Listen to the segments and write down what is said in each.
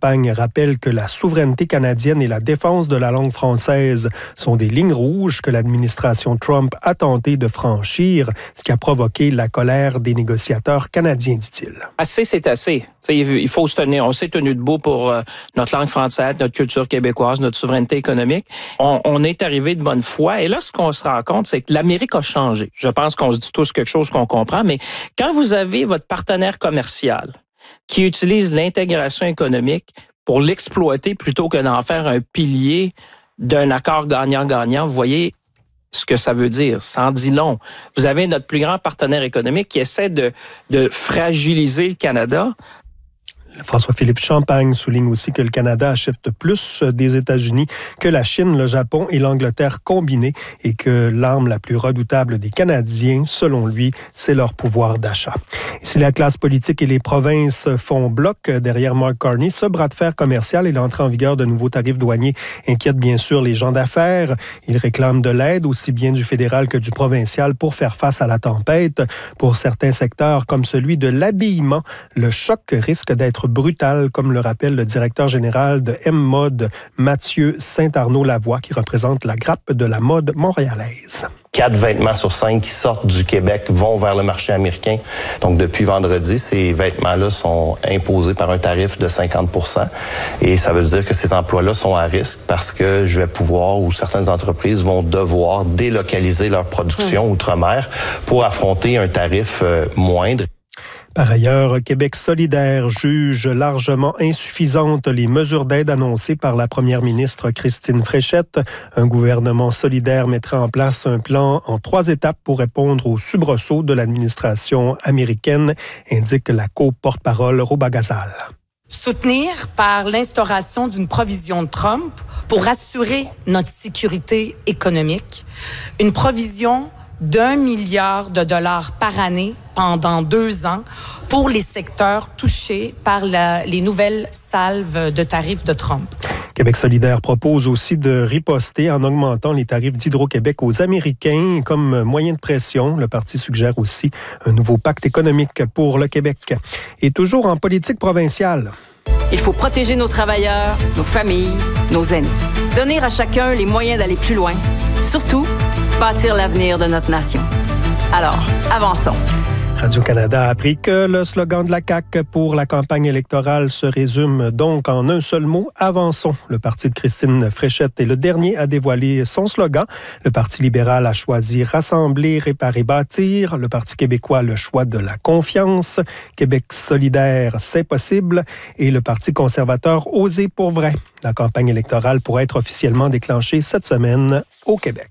Champagne rappelle que la souveraineté canadienne et la défense de la langue française sont des lignes rouges que l'administration Trump a tenté de franchir, ce qui a provoqué la colère des négociateurs canadiens, dit-il. Assez, c'est assez. T'sais, il faut se tenir. On s'est tenu debout pour notre langue française, notre culture québécoise, notre souveraineté économique. On est arrivé de bonne foi. Et là, ce qu'on se rend compte, c'est que l'Amérique a changé. Je pense qu'on se dit tous quelque chose qu'on comprend, mais quand vous avez votre partenaire commercial qui utilise l'intégration économique pour l'exploiter plutôt que d'en faire un pilier d'un accord gagnant-gagnant, vous voyez ce que ça veut dire. Ça en dit long. Vous avez notre plus grand partenaire économique qui essaie de fragiliser le Canada. François-Philippe Champagne souligne aussi que le Canada achète plus des États-Unis que la Chine, le Japon et l'Angleterre combinés et que l'arme la plus redoutable des Canadiens, selon lui, c'est leur pouvoir d'achat. Et si la classe politique et les provinces font bloc derrière Mark Carney, ce bras de fer commercial et l'entrée en vigueur de nouveaux tarifs douaniers inquiètent bien sûr les gens d'affaires. Ils réclament de l'aide, aussi bien du fédéral que du provincial, pour faire face à la tempête. Pour certains secteurs, comme celui de l'habillement, le choc risque d'être brutal, comme le rappelle le directeur général de M-Mode, Mathieu Saint-Arnaud-Lavoie, qui représente la grappe de la mode montréalaise. 4 vêtements sur 5 qui sortent du Québec vont vers le marché américain. Donc, depuis vendredi, ces vêtements-là sont imposés par un tarif de 50 %. Et ça veut dire que ces emplois-là sont à risque parce que je vais pouvoir, ou certaines entreprises vont devoir délocaliser leur production outre-mer pour affronter un tarif moindre. Par ailleurs, Québec solidaire juge largement insuffisantes les mesures d'aide annoncées par la première ministre Christine Fréchette. Un gouvernement solidaire mettrait en place un plan en 3 étapes pour répondre aux soubresauts de l'administration américaine, indique la co-porte-parole Roba Gazal. Soutenir par l'instauration d'une provision de Trump pour assurer notre sécurité économique, une provision d'1 milliard de dollars par année pendant 2 ans pour les secteurs touchés par les nouvelles salves de tarifs de Trump. Québec solidaire propose aussi de riposter en augmentant les tarifs d'Hydro-Québec aux Américains comme moyen de pression. Le parti suggère aussi un nouveau pacte économique pour le Québec. Et toujours en politique provinciale. Il faut protéger nos travailleurs, nos familles, nos aînés. Donner à chacun les moyens d'aller plus loin. Surtout, bâtir l'avenir de notre nation. Alors, avançons. Radio-Canada a appris que le slogan de la CAQ pour la campagne électorale se résume donc en un seul mot, avançons. Le parti de Christine Fréchette est le dernier à dévoiler son slogan. Le Parti libéral a choisi rassembler, réparer, bâtir. Le Parti québécois, le choix de la confiance. Québec solidaire, c'est possible. Et le Parti conservateur, oser pour vrai. La campagne électorale pourrait être officiellement déclenchée cette semaine au Québec.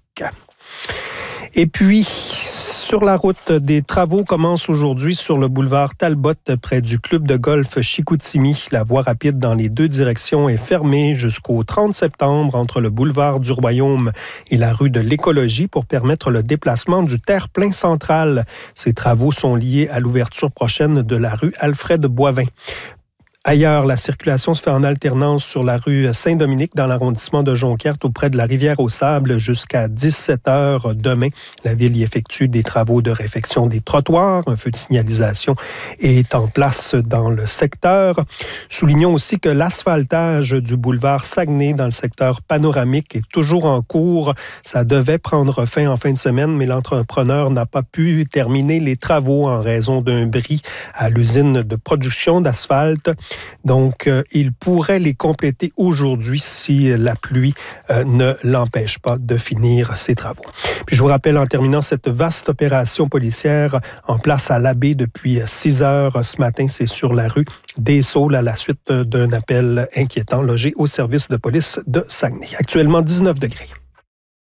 Et puis, sur la route, des travaux commencent aujourd'hui sur le boulevard Talbot, près du club de golf Chicoutimi. La voie rapide dans les 2 directions est fermée jusqu'au 30 septembre entre le boulevard du Royaume et la rue de l'Écologie pour permettre le déplacement du terre-plein central. Ces travaux sont liés à l'ouverture prochaine de la rue Alfred-Boivin. Ailleurs, la circulation se fait en alternance sur la rue Saint-Dominique dans l'arrondissement de Jonquière, auprès de la Rivière-aux-Sables jusqu'à 17h demain. La ville y effectue des travaux de réfection des trottoirs. Un feu de signalisation est en place dans le secteur. Soulignons aussi que l'asphaltage du boulevard Saguenay dans le secteur panoramique est toujours en cours. Ça devait prendre fin en fin de semaine, mais l'entrepreneur n'a pas pu terminer les travaux en raison d'un bris à l'usine de production d'asphalte. Donc, il pourrait les compléter aujourd'hui si la pluie ne l'empêche pas de finir ses travaux. Puis je vous rappelle en terminant cette vaste opération policière en place à l'Abbé depuis 6 heures ce matin. C'est sur la rue des Saules à la suite d'un appel inquiétant logé au service de police de Saguenay. Actuellement 19 degrés.